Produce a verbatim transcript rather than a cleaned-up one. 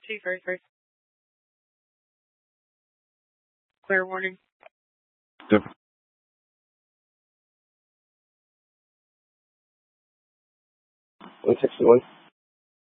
Chief first, first. Clear warning. Yep. one sixty-one.